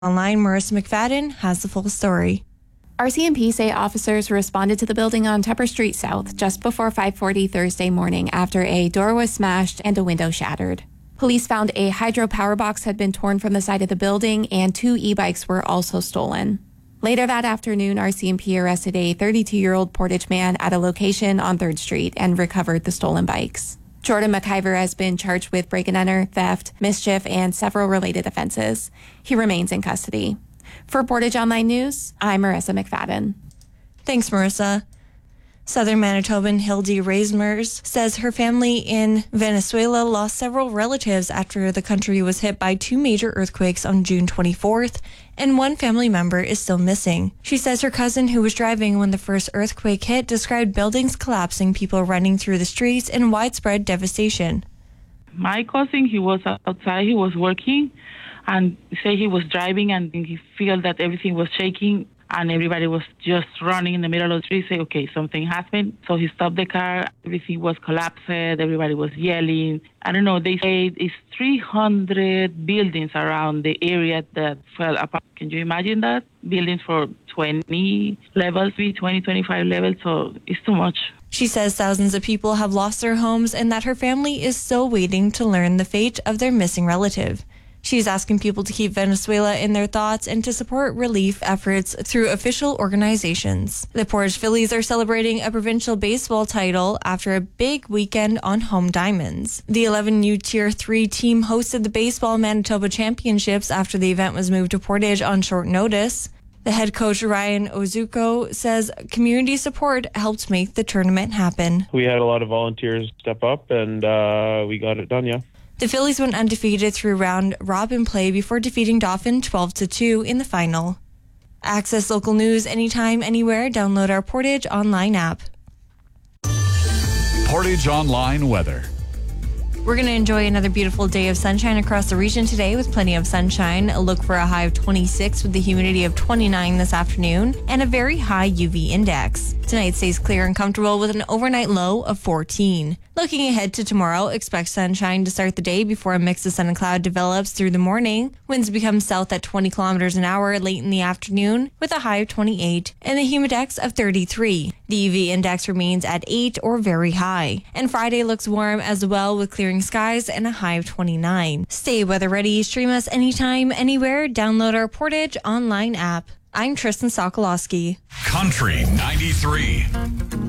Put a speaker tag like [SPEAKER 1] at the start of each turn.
[SPEAKER 1] Online, Marissa McFadden has the full story.
[SPEAKER 2] RCMP say officers responded to the building on Tupper Street South just before 5:40 Thursday morning after a door was smashed and a window shattered. Police found a hydro power box had been torn from the side of the building and 2 e-bikes were also stolen. Later that afternoon, RCMP arrested a 32-year-old Portage man at a location on 3rd Street and recovered the stolen bikes. Jordan McIver has been charged with break-and-enter, theft, mischief, and several related offenses. He remains in custody. For Portage Online News, I'm Marissa McFadden.
[SPEAKER 1] Thanks, Marissa. Southern Manitoban Hildy Reismers says her family in Venezuela lost several relatives after the country was hit by 2 major earthquakes on June 24th, and one family member is still missing. She says her cousin, who was driving when the first earthquake hit, described buildings collapsing, people running through the streets, and widespread devastation.
[SPEAKER 3] My cousin, he was outside, he was working, and say he was driving and he felt that everything was shaking and everybody was just running in the middle of the street, say, okay, something happened. So he stopped the car, everything was collapsed, everybody was yelling. I don't know, they say it's 300 buildings around the area that fell apart. Can you imagine that? Buildings for 20 levels, 25 levels, so it's too much.
[SPEAKER 1] She says thousands of people have lost their homes and that her family is still waiting to learn the fate of their missing relative. She's asking people to keep Venezuela in their thoughts and to support relief efforts through official organizations. The Portage Phillies are celebrating a provincial baseball title after a big weekend on home diamonds. The 11U Tier 3 team hosted the Baseball Manitoba Championships after the event was moved to Portage on short notice. The head coach, Ryan Ozuko, says community support helped make the tournament happen.
[SPEAKER 4] We had a lot of volunteers step up and we got it done, yeah.
[SPEAKER 1] The Phillies went undefeated through round robin play before defeating Dauphin 12-2 in the final. Access local news anytime, anywhere. Download our Portage Online app.
[SPEAKER 5] Portage Online weather.
[SPEAKER 1] We're going to enjoy another beautiful day of sunshine across the region today with plenty of sunshine. A look for a high of 26 with the humidity of 29 this afternoon and a very high UV index. Tonight stays clear and comfortable with an overnight low of 14. Looking ahead to tomorrow, expect sunshine to start the day before a mix of sun and cloud develops through the morning. Winds become south at 20 kilometers an hour late in the afternoon with a high of 28 and a humidex of 33. The UV index remains at 8 or very high. And Friday looks warm as well with clearing skies and a high of 29. Stay weather ready. Stream us anytime, anywhere. Download our Portage Online app. I'm Tristan Sokolowski.
[SPEAKER 5] Country 93.